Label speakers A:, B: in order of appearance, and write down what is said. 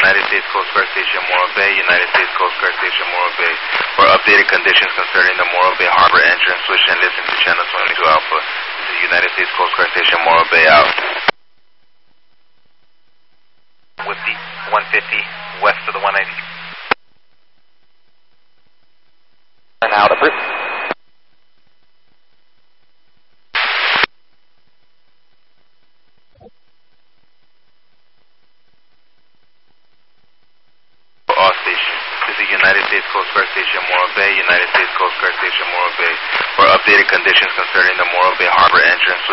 A: United States Coast Guard Station Morro Bay, United States Coast Guard Station Morro Bay. For updated conditions concerning the Morro Bay Harbor entrance, switch and listen to Channel 22 Alpha. This is United States Coast Guard Station Morro Bay out. With the 150 west of the 190.
B: And out of it.
A: All stations. This is United States Coast Guard Station Morro Bay, United States Coast Guard Station Morro Bay. For updated conditions concerning the Morro Bay Harbor entrance,